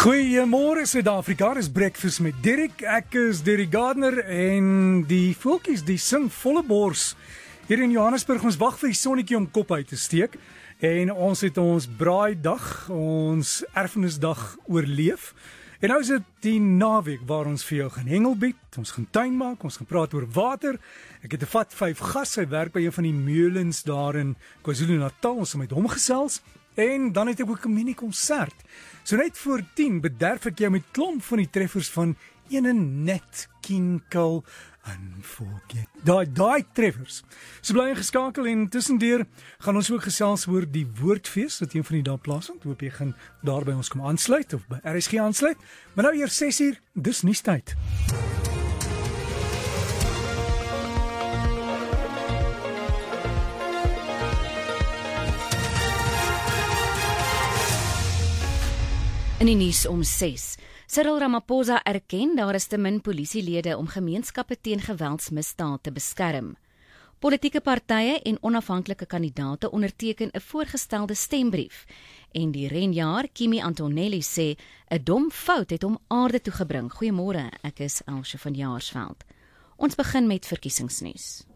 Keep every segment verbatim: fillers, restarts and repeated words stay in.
Goeiemôre Suid-Afrika, dis Breakfast met Derek. Ek is Derek Gardner en die voeltjies die sing volle bors. Hier in Johannesburg, ons wag vir die sonnetjie om kop uit te steek. En ons het ons braaidag, ons erfenisdag oorleef. En nou is dit die naweek waar ons vir jou gaan hengel bied, ons gaan tuin maak, ons gaan praat oor water. Ek het 'n vat vyf gas, hy werk by een van die meulens daar in KwaZulu-Natal, ons het met hom gesels. En dan het ek ook 'n mini-konsert. So net voor tien bederf ek jou met klomp van die treffers van Ene Nat King Cole en Forget. Daai daai treffers. So bly ingeskakel en tussendeur gaan ons ook gesels oor die woordfees wat een van die dae plaasvind. Hoop jy gaan daar by ons kom aansluit of by R S G aansluit. Maar nou eers ses uur, dis nuustyd. In die nuus om ses. Cyril Ramaphosa erken daar is te min polisielede om gemeenskappe teen geweldsmisdaad te beskerm. Politieke partye en onafhanklike kandidaate onderteken 'n voorgestelde stembrief. En die renjaer Kimi Antonelli sê 'n dom fout het hom aarde toe gebring. Goeiemôre, ek is Elsje van Jaarsveld. Ons begin met verkiesingsnuus.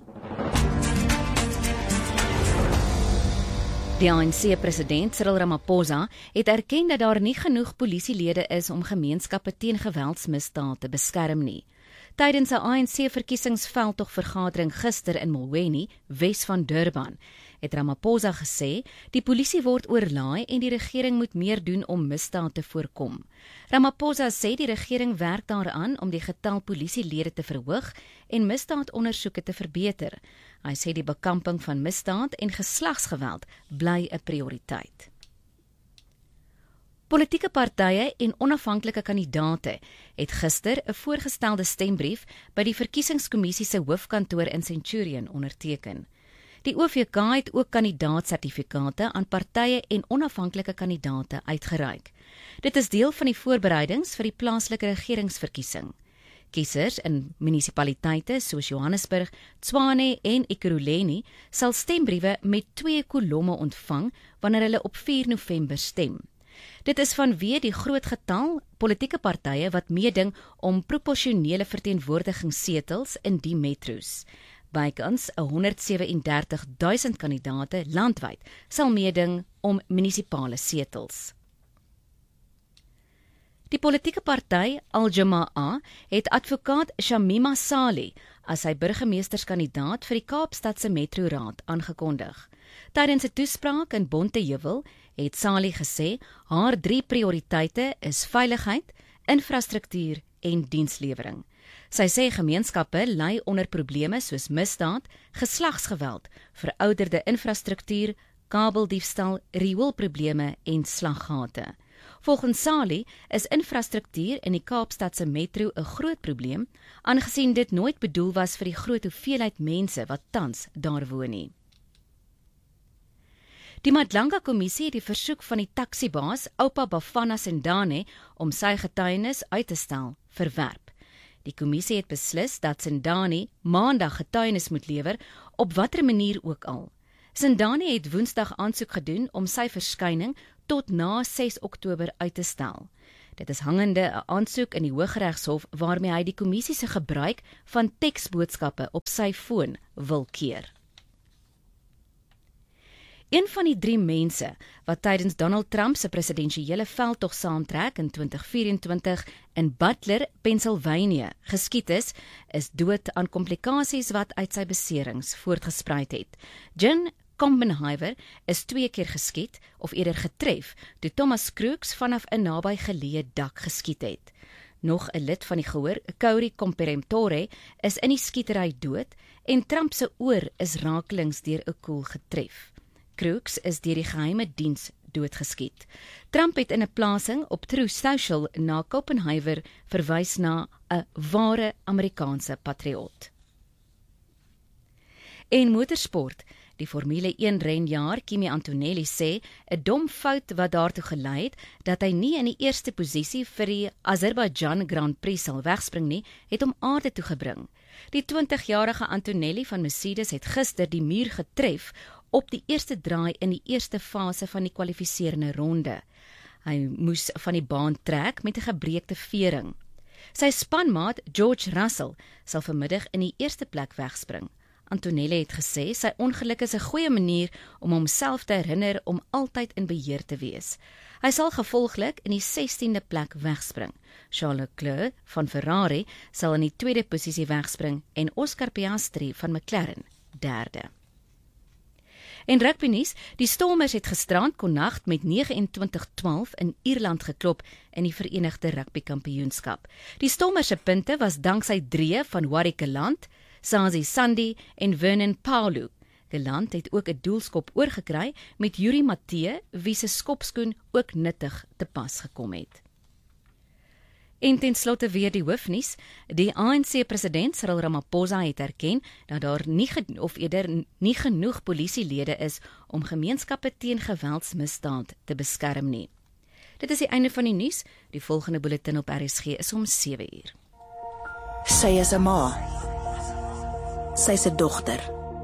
Die A N C-president Cyril Ramaphosa het erken dat daar nie genoeg polisielede is om gemeenskappe teen geweldsmisdaad te beskerm nie. Tydens 'n A N C-verkiesingsveldtogvergadering gister in Mulweni, Wes van Durban, het Ramaphosa gesê die polisie word oorlaai en die regering moet meer doen om misdaad te voorkom. Ramaphosa sê die regering werk daaraan om die getal polisielede te verhoog en misdaadondersoeke te verbeter. Hy sê die bekamping van misdaad en geslagsgeweld bly 'n prioriteit. Politieke partye en onafhanklike kandidaate het gister 'n voorgestelde stembrief by die verkiesingskommissie se hoofkantoor in Centurion onderteken. Die O V K het ook kandidaatsertifikate aan partye en onafhanklike kandidaate uitgereik. Dit is deel van die voorbereidings vir die plaaslike regeringsverkiesing. Kiesers in munisipaliteite soos Johannesburg, Tshwane en Ekurhuleni sal stembriewe met twee kolomme ontvang wanneer hulle op vier November stem. Dit is vanweë die groot getal politieke partye wat meeding om proporsionele verteenwoordigingssetels in die metros. Bykans honderdsewendertig-duisend kandidaate landwyd sal meeding om munisipale setels. Die politieke party Al-Jama'a het advokaat Shamima Saleh as sy burgemeesterskandidaat vir die Kaapstadse Metroraad aangekondig. Tydens 'n toespraak in Bonteheuwel het Saleh gesê haar drie prioriteite is veiligheid, infrastruktuur en dienslewering. Sy sê gemeenskappe ly onder probleme soos misdaad, geslagsgeweld, verouderde infrastruktuur, kabeldiefstal, rioolprobleme en slaggate. Volgens Saleh is infrastruktuur in die Kaapstadse metro 'n groot probleem, aangesien dit nooit bedoel was vir die groot hoeveelheid mense wat tans daar woon nie. Die Madlanga-kommissie het die versoek van die taksibaas Oupa Bafana Sendane om sy getuienis uit te stel verwerp. Die kommissie het beslis dat Sendane maandag getuienis moet lewer op watter manier ook al. Sendane het woensdag aansoek gedoen om sy verskyning tot na ses Oktober uit te stel. Dit is hangende 'n aansoek in die Hooggeregshof waarmee hy die kommissie se gebruik van teksboodskappe op sy foon wil keer. Een van die drie mense wat tydens Donald Trump se presidensiële veldtog saamtrek in twintig vyf-en-twintig in Butler, Pennsylvania, geskiet is, is dood aan komplikasies wat uit sy beserings voortgespruit het. Jen Kombenheiver is twee keer geskiet, of eerder getref, toe Thomas Crooks vanaf 'n naby geleë dak geskiet het. Nog 'n lid van die gehoor, Corey Comperemptore, is in die skietery dood en Trump se oor is rakelings deur 'n koel getref. Crooks is deur die geheime diens doodgeskiet. Trump het in 'n plasing op Truth Social na Kombenheiver verwys na 'n ware Amerikaanse patriot. En motorsport. Die Formule een renjaer Kimi Antonelli sê 'n dom fout wat daartoe gelei het dat hy nie in die eerste posisie vir die Azerbaijan Grand Prix sal wegspring nie, het hom aarde toe gebring. Die twintigjarige Antonelli van Mercedes het gister die muur getref op die eerste draai in die eerste fase van die kwalifiserende ronde. Hy moes van die baan trek met 'n gebreekte vering. Sy spanmaat George Russell sal vanmiddag in die eerste plek wegspring. Antonelli het gesê sy ongeluk is 'n goeie manier om homself te herinner om altyd in beheer te wees. Hy sal gevolglik in die sestiende plek wegspring. Charles Leclerc van Ferrari sal in die tweede posisie wegspring en Oscar Piastri van McLaren derde. En rugbynuus, die Stormers het gisterand konnagt met negenentwintig twaalf in Ierland geklop in die Verenigde Rugby Kampioenskap. Die Stormers se punte was danksy drie van Warwick Gelant, Sazi Sandi en Vernon Paulu. Gelant het ook 'n doelskop oorgekry met Yuri Matthee, wie se skopskoen ook nuttig te pas gekom het. En ten slotte weer die hoofnuus. Die A N C-president Cyril Ramaphosa het erken dat daar nie of eerder nie genoeg polisielede is om gemeenskappe teen geweldsmisdaad te beskerm nie. Dit is die einde van die nuus. Die volgende bulletin op R S G is om sewe uur. Sy is 'n ma. Sy is 'n dogter.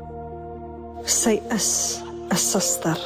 Sy is 'n suster.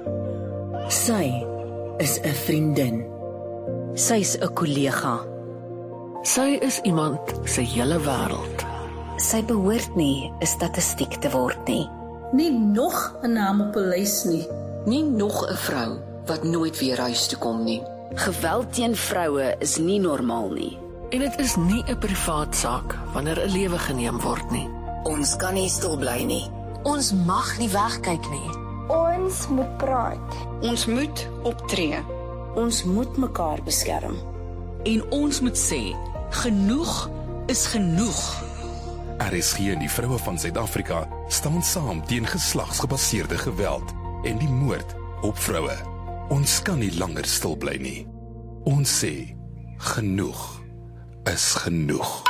Sy is 'n vriendin. Sy's 'n kollega. Sy is iemand se hele wêreld. Sy behoort nie 'n statistiek te word nie. Nie nog 'n naam op 'n lys nie. Nie nog 'n vrou wat nooit weer huis toe kom nie. Geweld teen vroue is nie normaal nie. En dit is nie 'n privaat saak wanneer 'n lewe geneem word nie. Ons kan nie stil bly nie. Ons mag nie wegkyk nie. Ons moet praat. Ons moet optree. Ons moet mekaar beskerm. En ons moet sê, genoeg is genoeg. R S G en die vroue van Suid-Afrika staan saam teen geslagsgebaseerde geweld en die moord op vroue. Ons kan nie langer stil bly nie. Ons sê, genoeg is genoeg.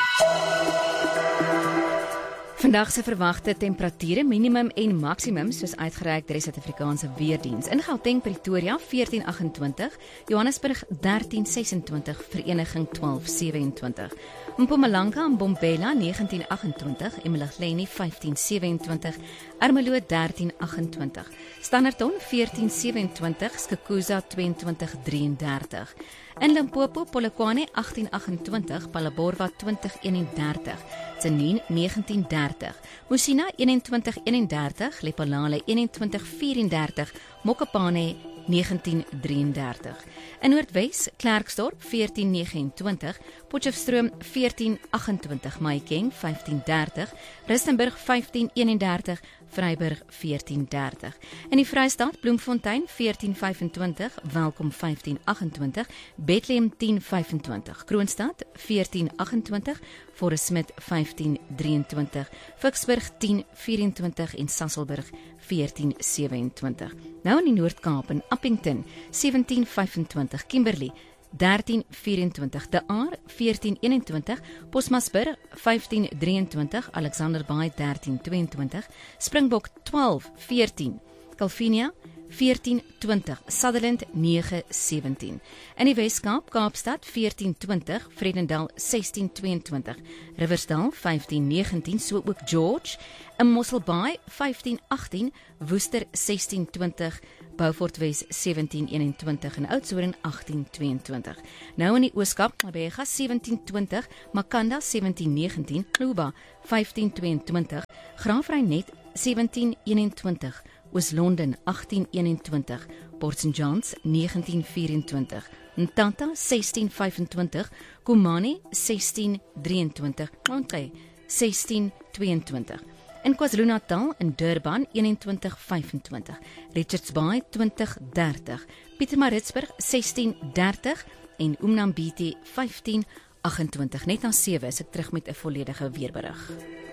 Vandag se verwagte temperature, minimum en maksimum soos uitgereik deur die Suid-Afrikaanse Weerdiens. In Gauteng, Pretoria veertien agt-en-twintig, Johannesburg dertien ses-en-twintig, Vereniging twaalf sewe-en-twintig. Mpumalanga en Bombela negentien agt-en-twintig, eMalahleni vyftien sewe-en-twintig, Ermelo dertien agt-en-twintig, Standerton veertien sewe-en-twintig, Skukuza twee-en-twintig drie-en-dertig. In Limpopo, Polokwane agtien agt-en-twintig, Phalaborwa twintig een-en-dertig, Tzaneen negentien dertig, Musina eenentwintig een-en-dertig, Lephalale eenentwintig vyf-en-dertig, Mokopane negentien drie-en-dertig. In Noordwes, Klerksdorp veertien nege-en-twintig, Potchefstroom veertien agt-en-twintig, Mahikeng vyftien dertig, Rustenburg vyftien een-en-dertig, Vryburg veertien dertig. In die Vrystaat, Bloemfontein veertien vyf-en-twintig, Welkom vyftien agt-en-twintig, Bethlehem tien vyf-en-twintig, Kroonstad veertien agt-en-twintig, Forest Smith vyftien drie-en-twintig, Vicksburg tien vyf-en-twintig en Sasolburg veertien sewe-en-twintig. Nou in die Noord-Kaap en Appington sewentien vyf-en-twintig, Kimberley dertien vyf-en-twintig, De Aar veertien een-en-twintig, Posmasburg vyftien drie-en-twintig, Alexander Bay dertien twee-en-twintig, Springbok twaalf veertien, Calvinia veertien twintig, Sutherland nege sewentien. In die Weskaap, Kaapstad veertien twintig, Vredendal sestien twee-en-twintig, Riversdal vyftien negentien, so ook George, in Mosselbaai vyftien agttien, Woester sestien twintig, Beaufort Wes sewentien een-en-twintig en Oudtshoorn agttien twee-en-twintig. Nou in die Ooskaap, Mabega sewentien twintig, Makanda sewentien negentien, Kluba vyftien twee-en-twintig, Graafrenet sewentien een-en-twintig, Oos-London agttien een-en-twintig, Port Saint Johns negentien vyf-en-twintig, Ntanta sestien vyf-en-twintig, Komani sestien drie-en-twintig, Klanke sestien twee-en-twintig. In KwaZulu-Natal en Durban eenentwintig vyf-en-twintig, Richards Bay twintig dertig, Pietermaritzburg sestien dertig en Umnambiti vyftien agt-en-twintig. Net na sewe is ek terug met 'n volledige weerberig.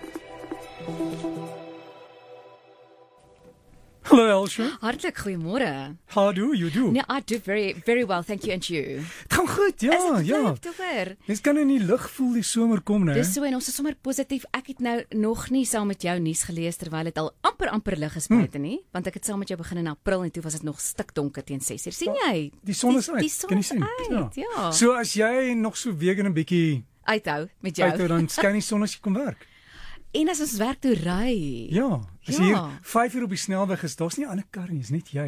Hallo Elsje. Hartlik goeiemôre. How do you do? Nee, I do very very well, thank you, and you. Het gaan goed, ja, is ja. leuk te hoor. Mens kan in die lug voel die somer kom, né? Dis so en ons is sommer positief. Ek het nou nog nie saam met jou nuus gelees terwyl dit al amper amper lig is buite hm. nie, want ek het saam met jou begin in April en toe was dit nog stikdonker teen ses uur. sien jy? Die son is die, uit. Die son kan jy is sien? uit, ja. ja. So as jy nog so week en 'n bietjie uithou met jou. Uithou, dan skyn die son as jy kom werk. En as ons werk toe ry. Ja, as ja. hier vyf uur op die snelweg is, daar's nie 'n ander kar nie, is net jy.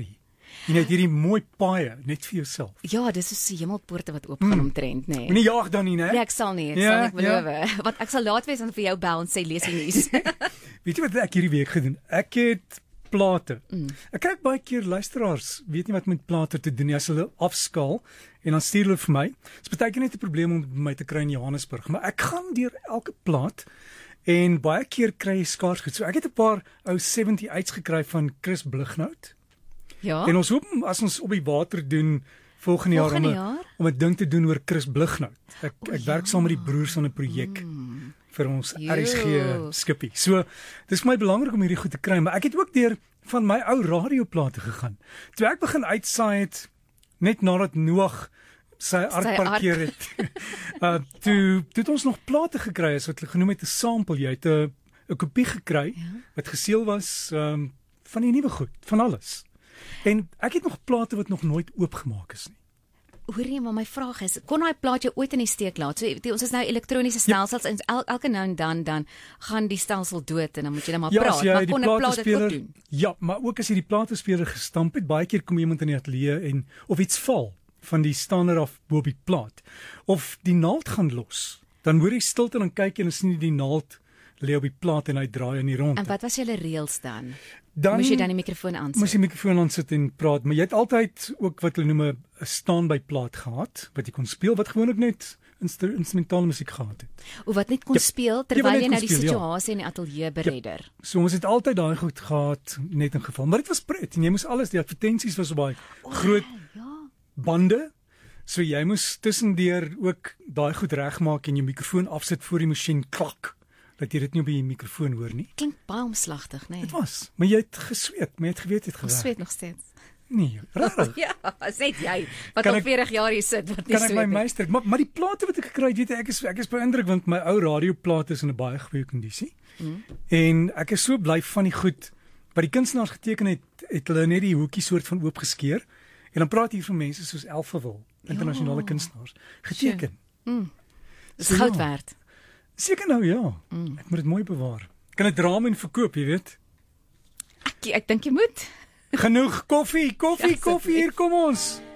Jy het hierdie mooi paaie net vir jouself. Ja, dis so hemelpoorte wat oop gaan mm. omtrent, nê. Nee. Moenie jaag dan nie, né? Nee, ek sal nie, ek ja, sal ek beloof. Ja. Want ek sal laat wees om vir jou bel en sê lees die nuus. Weet jy wat ek hierdie week gedoen? Ek het plate. Mm. Ek kyk baie keer luisteraars, weet nie wat met plate te doen nie, as hulle afskaal en dan stuur hulle vir my. Dit is baie keer net 'n probleem om my te kry in Johannesburg, maar ek gaan deur elke plaat en baie keer kry jy skaars goed. So ek het 'n paar ou seventy-eights gekry van Chris Blighnout. Ja. En ons hoop as ons op die water doen volgende, volgende jaar om 'n om 'n ding te doen oor Chris Blighnout. Ek o, ek ja. werk saam met die broers aan 'n projek. Mm. vir ons R S G skippie. So, dis vir my belangrik om hierdie goed te kry, maar ek het ook deur van my ou radioplate gegaan. Toe ek begin uitsaai het, net nadat Noag sy ark parkeer het, uh, toe, toe het ons nog plate gekry, as wat hulle genoem het 'n sample. Jy het 'n 'n kopie gekry, ja. wat geseël was um, van die nuwe goed, van alles. En ek het nog plate wat nog nooit oopgemaak is nie. Hoorie, maar my vraag is, kon daai plaat jou ooit in die steek laat? So, die, ons is nou elektroniese stelsels, ja. en el, elke nou en dan, dan gaan die stelsel dood, en dan moet jy dan maar ja, praat, jy, maar kon 'n plaat dit ook doen? Ja, maar ook as jy die platespeler gestamp het, baie keer kom iemand in die ateljee en, of iets val, van die stander af bo op die plaat, of die naald gaan los, dan hoor jy stilte en dan kyk jy en sien jy die naald lê op die plaat en hy draai in die rond. En wat was julle reëls dan? Dan moes jy dan die mikrofoon aansit? Moes jy die mikrofoon aansit en praat, maar jy het altyd ook wat hulle noem 'n staan-by plaat gehad, wat jy kon speel, wat gewoonlik net instru instrumentale musiek gehad het. O, wat net kon ja, speel, terwyl jy nou die speel, situasie ja. in die ateljee beredder. Ja, so ons het altyd daai goed gehad, net in geval, maar dit was pret, en jy moes alles, die advertensies was op baie oh, groot ja. bande, so jy moes tussendeur ook daai goed regmaak en jou mikrofoon afsit voor die masjien klak, dat jy dit nie op die mikrofoon hoor nie. Klink baie omslagtig, nee. Dit was, maar jy het gesweet, maar jy het geweet het gewerk. Ons sweet nog steeds. Nee, rarig. Ja, sê jy, wat al veertig jaar hier sit, wat nie kan ek my meester, maar, maar die plate wat ek gekry het, weet jy, ek is, ek is beïndruk, want my ou radioplate is in 'n baie goeie kondisie, mm. en ek is so bly van die goed, wat die kunstenaars geteken het, het hulle net die hoekie soort van oopgeskeer, en dan praat hier van mense soos Elfawil, internasionale ja. kunstenaars, geteken. Mm. Dis so, goud ja. werd. Seker nou, ja. Mm. Ek moet dit mooi bewaar. Kan dit raam en verkoop, jy weet? Ek, ek dink jy moet. Genoeg koffie, koffie, ja, koffie, hier kom ons.